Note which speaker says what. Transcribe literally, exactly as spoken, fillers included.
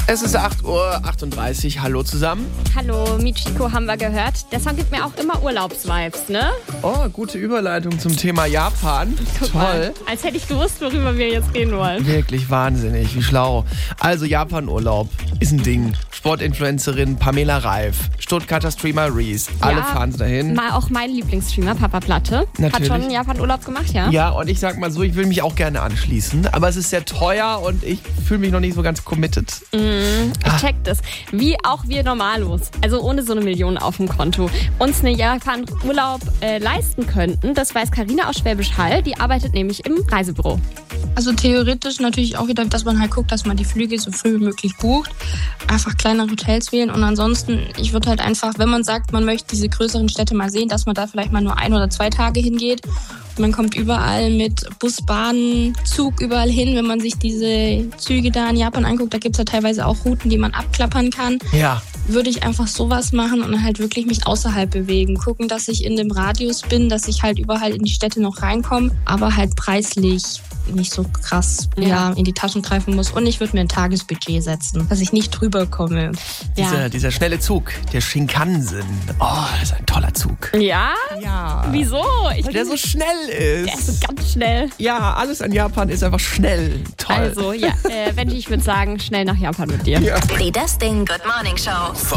Speaker 1: Es ist acht Uhr achtunddreißig. Hallo zusammen.
Speaker 2: Hallo, Michiko haben wir gehört. Der Song gibt mir auch immer Urlaubsvibes, ne?
Speaker 1: Oh, gute Überleitung zum Thema Japan.
Speaker 2: Guck
Speaker 1: Toll.
Speaker 2: mal, als hätte ich gewusst, worüber wir jetzt reden wollen.
Speaker 1: Wirklich wahnsinnig, wie schlau. Also Japan-Urlaub ist ein Ding. Sportinfluencerin Pamela Reif, Stuttgarter Streamer Reese, alle
Speaker 2: Ja,
Speaker 1: fahren sie dahin.
Speaker 2: Mal auch mein Lieblingsstreamer, Papa Platte.
Speaker 1: Natürlich.
Speaker 2: Hat schon einen Japan-Urlaub gemacht, ja?
Speaker 1: Ja, und ich sag mal so, ich will mich auch gerne anschließen, aber es ist sehr teuer und ich fühle mich noch nicht so ganz committed.
Speaker 2: Mhm, ich check das. Wie auch wir Normalos. Also ohne so eine Million auf dem Konto. Uns einen Japan-Urlaub äh, leisten könnten, das weiß Carina aus Schwäbisch Hall. Die arbeitet nämlich im Reisebüro.
Speaker 3: Also theoretisch natürlich auch wieder, dass man halt guckt, dass man die Flüge so früh wie möglich bucht. Einfach kleinere Hotels wählen und ansonsten, ich würde halt einfach, wenn man sagt, man möchte diese größeren Städte mal sehen, dass man da vielleicht mal nur ein oder zwei Tage hingeht. Man kommt überall mit Bus, Bahn, Zug überall hin. Wenn man sich diese Züge da in Japan anguckt, da gibt es ja teilweise auch Routen, die man abklappern kann.
Speaker 1: Ja.
Speaker 3: Würde ich einfach sowas machen und halt wirklich mich außerhalb bewegen. Gucken, dass ich in dem Radius bin, dass ich halt überall in die Städte noch reinkomme, aber halt preislich nicht so krass
Speaker 2: Ja.
Speaker 3: ja, in die Taschen greifen muss. Und ich würde mir ein Tagesbudget setzen, dass ich nicht drüber komme.
Speaker 1: Dieser,
Speaker 2: Ja.
Speaker 1: dieser schnelle Zug, der Shinkansen. Oh, das ist ein toller Zug.
Speaker 2: Ja?
Speaker 1: Ja.
Speaker 2: Wieso? Ich
Speaker 1: Weil der so schnell ist.
Speaker 2: der ist so ganz schnell.
Speaker 1: Ja, alles an Japan ist einfach schnell. Toll.
Speaker 2: Also, ja, äh, Wendy, ich würde sagen, schnell nach Japan mit dir.
Speaker 1: Ja.
Speaker 4: Die Das Ding Good Morning Show.